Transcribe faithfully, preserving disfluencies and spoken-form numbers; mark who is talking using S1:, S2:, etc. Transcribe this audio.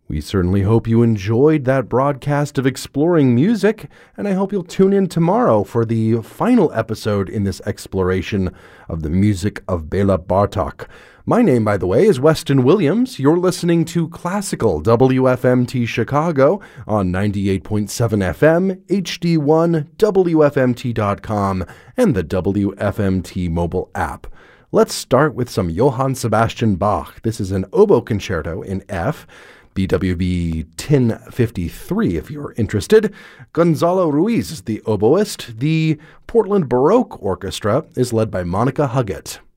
S1: We certainly hope you enjoyed that broadcast of Exploring Music, and I hope you'll tune in tomorrow for the final episode in this exploration of the music of Bela Bartok. My name, by the way, is Weston Williams. You're listening to Classical W F M T Chicago on ninety-eight point seven F M, H D one, W F M T dot com, and the W F M T mobile app. Let's start with some Johann Sebastian Bach. This is an oboe concerto in F, B W V ten fifty-three if you're interested. Gonzalo Ruiz is the oboist. The Portland Baroque Orchestra is led by Monica Huggett.